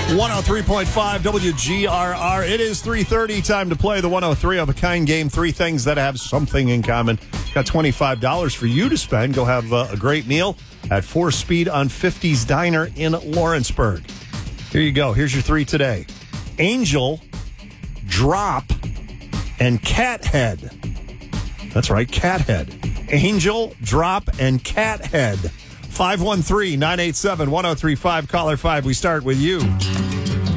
103.5 WGRR. It is 3:30. Time to play the 103 of a kind game. Three things that have something in common. Got $25 for you to spend. Go have a great meal at 4 Speed on 50's Diner in Lawrenceburg. Here you go. Here's your three today. Angel, drop, and cat head. That's right, cat head. Angel, drop, and cat head. 513-987-1035. Caller 5. We start with you.